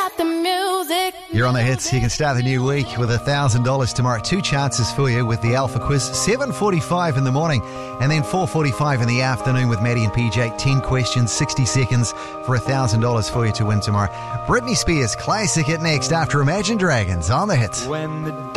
got the music. You're on the hits. You can start the new week with $1,000 tomorrow. 2 chances for you with the Alpha Quiz. 7:45 in the morning and then 4:45 in the afternoon with Maddie and PJ. 10 questions, 60 seconds for $1,000 for you to win tomorrow. Britney Spears, classic hit next after Imagine Dragons on the hits. When the